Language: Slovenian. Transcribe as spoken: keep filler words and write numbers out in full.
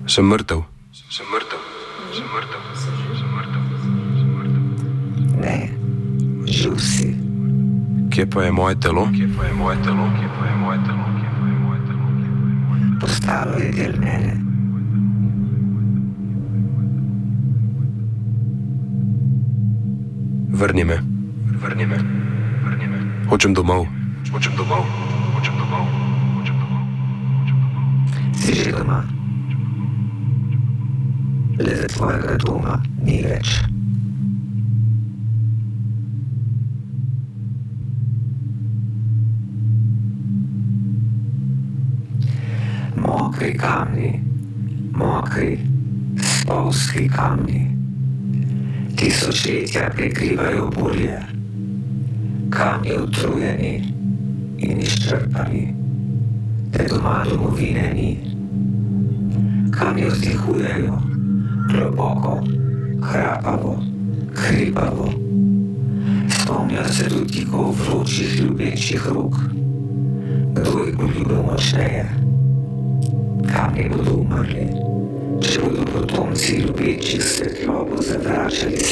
Sem mrtev. Sem mrtev. Sem mrtev. Sem mrtev. Sem mrtev. Ne, živ si. Kje pa je moje telo? Kje pa je moje telo? Kje pa je moje telo? Kje pa je moje telo? Kje pa je moje telo? Postalo je del mene. Vrni me. Vrni me. Vrni me. Hočem domov. Hočem domov. Hočem domov. Hočem domov. Hočem domov. Si že doma? Le za tvojega doma ni več. Mokri kamni, mokri, spolzki kamni, tisočletja prekrivajo burje, kamni utrujeni in izčrpani, te doma domovine ni. Kamni vzdihujejo, globoko, hrapavo, hripavo, spomnijo se dotikov vročih ljubečih rok. Kdo jih bo ljubil močneje? Kamni bodo umrli, če bodo potomci ljubečih svetlobo zavračali